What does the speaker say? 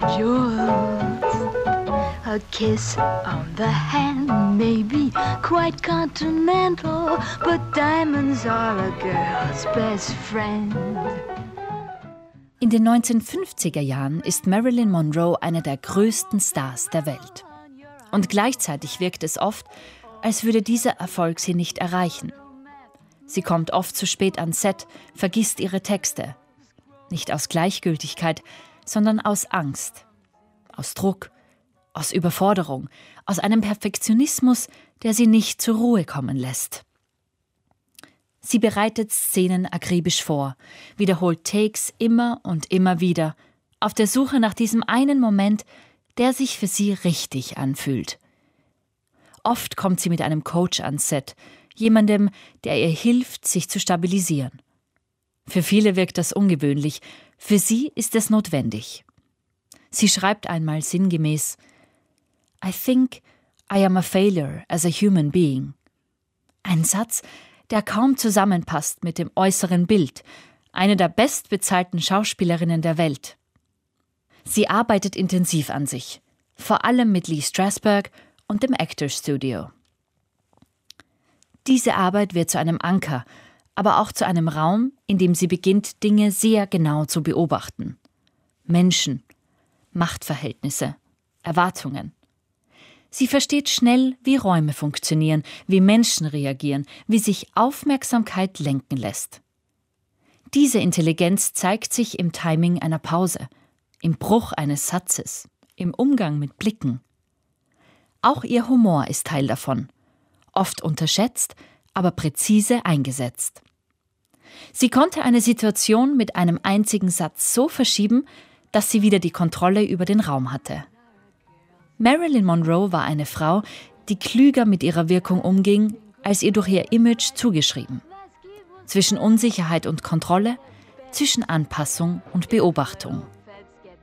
jewels. A kiss on the hand may be quite continental, but diamonds are a girl's best friend. In den 1950er Jahren ist Marilyn Monroe eine der größten Stars der Welt. Und gleichzeitig wirkt es oft, als würde dieser Erfolg sie nicht erreichen. Sie kommt oft zu spät ans Set, vergisst ihre Texte. Nicht aus Gleichgültigkeit, sondern aus Angst, aus Druck, aus Überforderung, aus einem Perfektionismus, der sie nicht zur Ruhe kommen lässt. Sie bereitet Szenen akribisch vor, wiederholt Takes immer und immer wieder, auf der Suche nach diesem einen Moment, der sich für sie richtig anfühlt. Oft kommt sie mit einem Coach ans Set, jemandem, der ihr hilft, sich zu stabilisieren. Für viele wirkt das ungewöhnlich, für sie ist es notwendig. Sie schreibt einmal sinngemäß: I think I am a failure as a human being. Ein Satz, der kaum zusammenpasst mit dem äußeren Bild, eine der bestbezahlten Schauspielerinnen der Welt. Sie arbeitet intensiv an sich, vor allem mit Lee Strasberg und dem Actors Studio. Diese Arbeit wird zu einem Anker, aber auch zu einem Raum, in dem sie beginnt, Dinge sehr genau zu beobachten. Menschen, Machtverhältnisse, Erwartungen. Sie versteht schnell, wie Räume funktionieren, wie Menschen reagieren, wie sich Aufmerksamkeit lenken lässt. Diese Intelligenz zeigt sich im Timing einer Pause, im Bruch eines Satzes, im Umgang mit Blicken. Auch ihr Humor ist Teil davon, oft unterschätzt, aber präzise eingesetzt. Sie konnte eine Situation mit einem einzigen Satz so verschieben, dass sie wieder die Kontrolle über den Raum hatte. Marilyn Monroe war eine Frau, die klüger mit ihrer Wirkung umging, als ihr durch ihr Image zugeschrieben. Zwischen Unsicherheit und Kontrolle, zwischen Anpassung und Beobachtung.